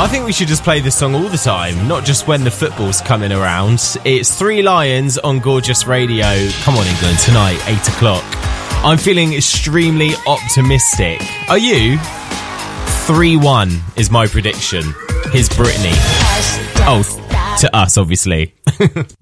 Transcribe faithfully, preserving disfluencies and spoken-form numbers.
I think we should just play this song all the time, not just when the football's coming around. It's Three Lions on Gorgeous Radio. Come on, England, tonight, eight o'clock. I'm feeling extremely optimistic. Are you? three one is my prediction. Here's Britney. Oh, to us, obviously.